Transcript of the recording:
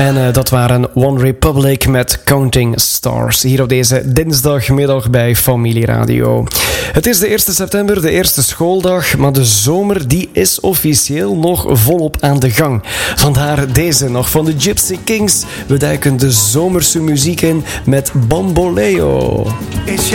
En dat waren One Republic met Counting Stars. Hier op deze dinsdagmiddag bij Familie Radio. Het is de 1 september, de eerste schooldag. Maar de zomer die is officieel nog volop aan de gang. Vandaar deze nog van de Gypsy Kings. We duiken de zomerse muziek in met Bamboleo.